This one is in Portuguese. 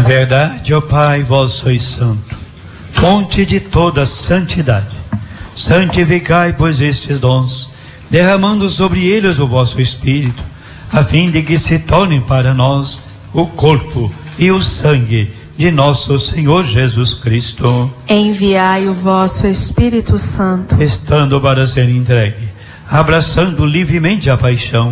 verdade, ó Pai, vós sois santo, fonte de toda santidade. Santificai, pois, estes dons, derramando sobre eles o vosso Espírito, a fim de que se tornem para nós o corpo e o sangue de nosso Senhor Jesus Cristo. Enviai o vosso Espírito Santo, estando para ser entregue, abraçando livremente a paixão,